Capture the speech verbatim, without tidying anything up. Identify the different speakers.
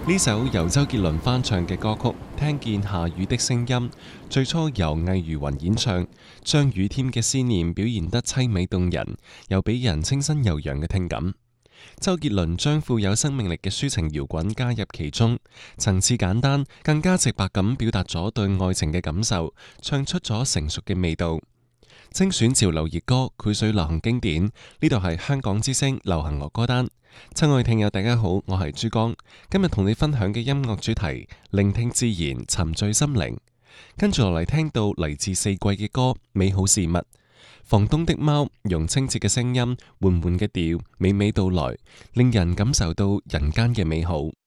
Speaker 1: 呢首由周杰倫翻唱嘅歌曲《聽見下雨的聲音》，最初由魏如雲演唱，將雨天嘅思念表現得凄美動人，又俾人清新悠揚嘅聽感。周杰倫將富有生命力嘅抒情搖滾加入其中，層次簡單，更加直白咁表達咗對愛情嘅感受，唱出咗成熟嘅味道。精選潮流熱歌，繪水流行經典，呢度係香港之聲流行樂歌單。親愛聽友大家好，我係珠江，今日同你分享嘅音樂主題，聆聽自然，沉醉心靈。跟住落嚟聽到嚟自四季嘅歌《美好事物》，房東的貓用清澈嘅聲音，緩緩嘅調，娓娓道來，令人感受到人間嘅美好。